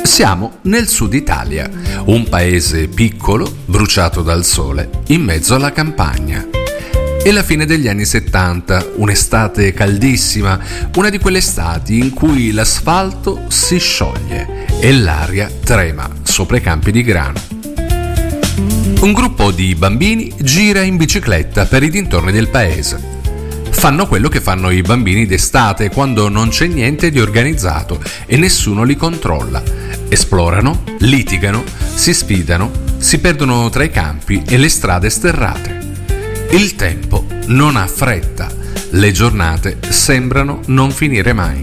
Siamo nel sud Italia, un paese piccolo, bruciato dal sole, in mezzo alla campagna. È la fine degli anni 70, un'estate caldissima, una di quelle estati in cui l'asfalto si scioglie e l'aria trema sopra i campi di grano. Un gruppo di bambini gira in bicicletta per i dintorni del paese. Fanno quello che fanno i bambini d'estate quando non c'è niente di organizzato e nessuno li controlla. Esplorano, litigano, si sfidano, si perdono tra i campi e le strade sterrate. Il tempo non ha fretta, le giornate sembrano non finire mai.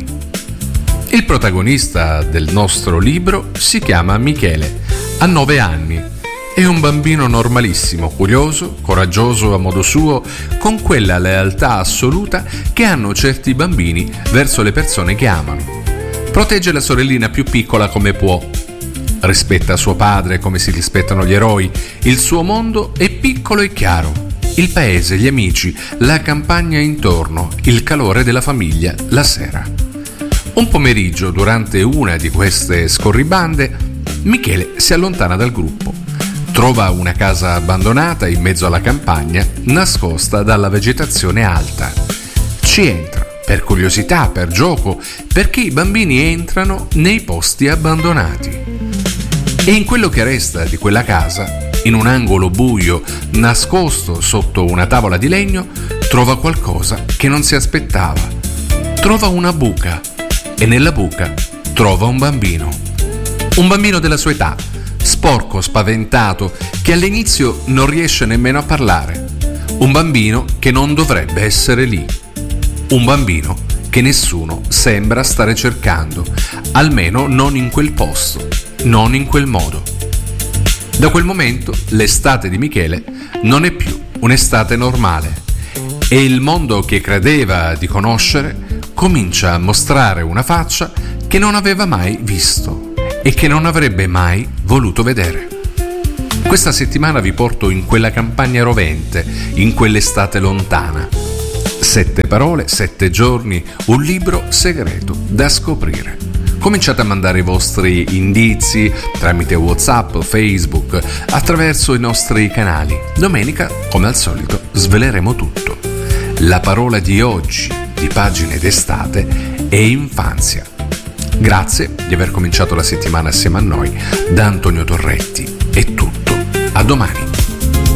Il protagonista del nostro libro si chiama Michele, ha 9 anni. È un bambino normalissimo, curioso, coraggioso a modo suo, con quella lealtà assoluta che hanno certi bambini verso le persone che amano. Protegge la sorellina più piccola come può. Rispetta suo padre come si rispettano gli eroi. Il suo mondo è piccolo e chiaro. Il paese, gli amici, la campagna intorno, il calore della famiglia la sera. Un pomeriggio, durante una di queste scorribande, Michele si allontana dal gruppo. Trova una casa abbandonata in mezzo alla campagna, nascosta dalla vegetazione alta. Ci entra, per curiosità, per gioco, perché i bambini entrano nei posti abbandonati. E in quello che resta di quella casa, in un angolo buio, nascosto sotto una tavola di legno, trova qualcosa che non si aspettava. Trova una buca e nella buca trova un bambino. Un bambino della sua età, sporco, spaventato, che all'inizio non riesce nemmeno a parlare. Un bambino che non dovrebbe essere lì. Un bambino che nessuno sembra stare cercando, almeno non in quel posto, non in quel modo. Da quel momento l'estate di Michele non è più un'estate normale e il mondo che credeva di conoscere comincia a mostrare una faccia che non aveva mai visto e che non avrebbe mai voluto vedere. Questa settimana vi porto in quella campagna rovente, in quell'estate lontana. 7 parole, 7 giorni, un libro segreto da scoprire. Cominciate a mandare i vostri indizi tramite WhatsApp, Facebook, attraverso i nostri canali. Domenica, come al solito, sveleremo tutto. La parola di oggi, di Pagine d'estate, è infanzia. Grazie di aver cominciato la settimana assieme a noi. Da Antonio Torretti è tutto. A domani.